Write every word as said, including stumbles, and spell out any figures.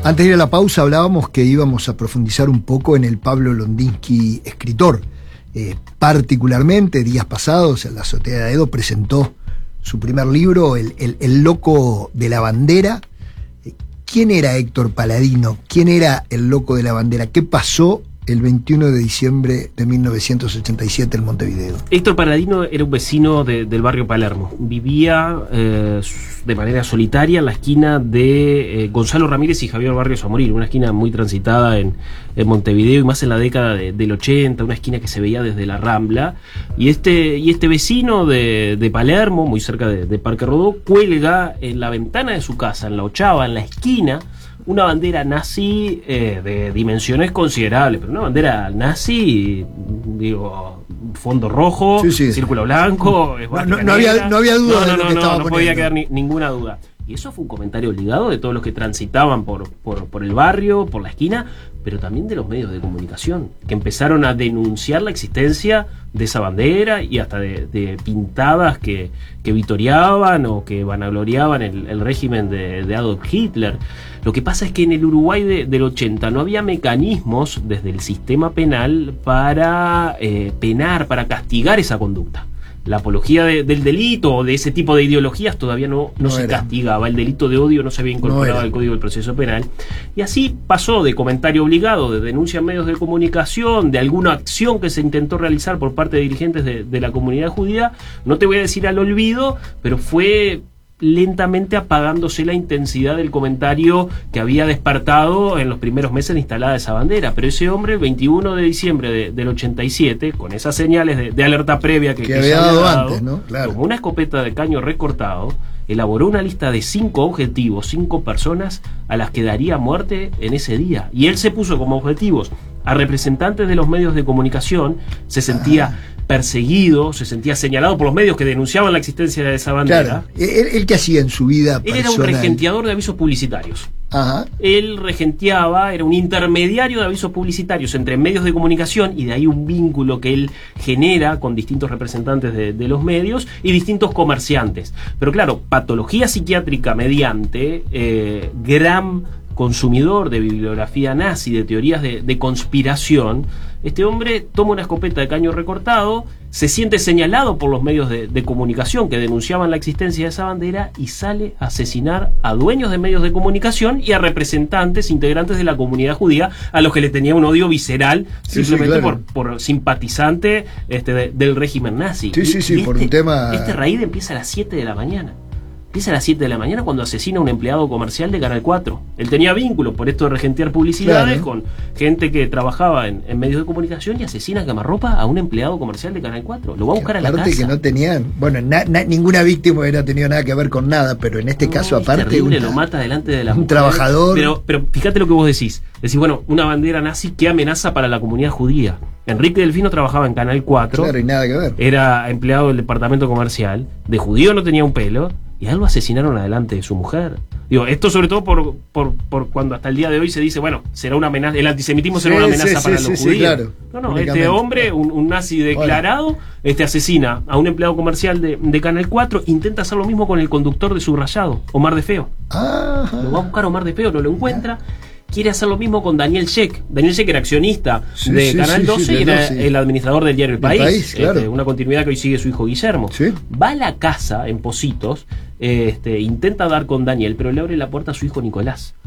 Antes de ir a la pausa hablábamos que íbamos a profundizar un poco en el Pablo Londinsky escritor. Eh, particularmente, días pasados, en la azotea de Aedo presentó su primer libro, El, el, el loco de la bandera. Eh, ¿Quién era Héctor Paladino? ¿Quién era el loco de la bandera? ¿Qué pasó el veintiuno de diciembre de mil novecientos ochenta y siete en Montevideo? Héctor Paladino era un vecino de, del barrio Palermo. Vivía eh, de manera solitaria en la esquina de eh, Gonzalo Ramírez y Javier Barrios Amorín, una esquina muy transitada en, en Montevideo y más en la década de, del ochenta, una esquina que se veía desde la Rambla. Y este, y este vecino de, de Palermo, muy cerca de, de Parque Rodó, cuelga en la ventana de su casa, en la ochava, en la esquina, una bandera nazi eh, de dimensiones considerables, pero una bandera nazi, digo, fondo rojo, sí, sí. Círculo blanco, no, no, no, había, no había duda no, de no, lo no, que no, estaba no poniendo. podía quedar ni, ninguna duda. Y eso fue un comentario obligado de todos los que transitaban por, por, por el barrio, por la esquina, pero también de los medios de comunicación, que empezaron a denunciar la existencia de esa bandera y hasta de, de pintadas que, que vitoreaban o que vanagloriaban el, el régimen de, de Adolf Hitler. Lo que pasa es que en el Uruguay de, del ochenta no había mecanismos desde el sistema penal para eh, penar, para castigar esa conducta. La apología de, del delito o de ese tipo de ideologías todavía no, no, no se era. castigaba. El delito de odio no se había incorporado no al Código del Proceso Penal. Y así pasó de comentario obligado, de denuncia en medios de comunicación, de alguna acción que se intentó realizar por parte de dirigentes de, de la comunidad judía. No te voy a decir al olvido, pero fue lentamente apagándose la intensidad del comentario que había despertado en los primeros meses de instalada esa bandera. Pero ese hombre, el veintiuno de diciembre de, del ochenta y siete, con esas señales de, de alerta previa que, que, que había se había dado dado, antes, ¿no? Claro. Como una escopeta de caño recortado, elaboró una lista de cinco objetivos, cinco personas a las que daría muerte en ese día. Y él se puso como objetivos a representantes de los medios de comunicación, se sentía ah. perseguido, se sentía señalado por los medios que denunciaban la existencia de esa bandera. Claro. ¿Él, él qué hacía en su vida Él personal? era un regenteador de avisos publicitarios. Ajá. Él regenteaba, era un intermediario de avisos publicitarios entre medios de comunicación, y de ahí un vínculo que él genera con distintos representantes de, de los medios y distintos comerciantes. Pero claro, patología psiquiátrica mediante, eh, gran consumidor de bibliografía nazi, de teorías de, de conspiración. Este hombre toma una escopeta de caño recortado, se siente señalado por los medios de, de comunicación que denunciaban la existencia de esa bandera y sale a asesinar a dueños de medios de comunicación y a representantes, integrantes de la comunidad judía, a los que le tenía un odio visceral, sí, simplemente sí, claro. por, por simpatizante este, de, del régimen nazi. Sí, sí, sí, y por este, un tema... Este raíz empieza a las siete de la mañana. Empieza a las siete de la mañana cuando asesina a un empleado comercial de Canal cuatro. Él tenía vínculos por esto de regentear publicidades, claro, con gente que trabajaba en, en medios de comunicación, y asesina a quemarropa a un empleado comercial de Canal cuatro. Lo va a buscar que a la casa. Que no tenían, bueno, na, na, ninguna víctima hubiera tenido nada que ver con nada, pero en este no, caso aparte terrible, una, lo mata delante de la un mujer, trabajador. Pero, pero fíjate lo que vos decís. Decís, bueno, una bandera nazi, qué amenaza para la comunidad judía. Enrique Delfino trabajaba en Canal cuatro. Claro, y nada que ver. Era empleado del departamento comercial. De judío no tenía un pelo. Y a él lo asesinaron adelante de su mujer. Digo, esto sobre todo por, por, por cuando hasta el día de hoy se dice, bueno, será una amenaza, el antisemitismo será sí, una amenaza sí, para sí, los sí, judíos. Sí, claro. No, no, este hombre, un, un nazi declarado, bueno. este asesina a un empleado comercial de, de Canal cuatro, intenta hacer lo mismo con el conductor de Subrayado, Omar de Feo. Ajá. Lo va a buscar Omar de Feo, no lo encuentra. Quiere hacer lo mismo con Daniel Sheck. Daniel Sheck era accionista sí, de sí, Canal doce sí, sí, y era doce. El administrador del diario El País. El País claro. este, una continuidad que hoy sigue su hijo Guillermo. ¿Sí? Va a la casa en Positos, este, intenta dar con Daniel, pero le abre la puerta a su hijo Nicolás.